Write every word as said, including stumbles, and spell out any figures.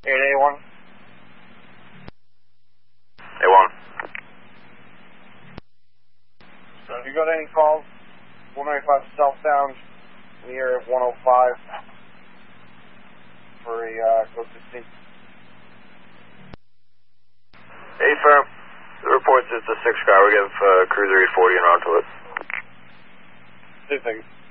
eight A one. A one. So if you got any calls, one ninety-five southbound in the area of one oh five for a uh, code sixteen. Hey, firm. The reports it's a six car. We're getting uh, Cruiser eight forty and onto it. Same thing.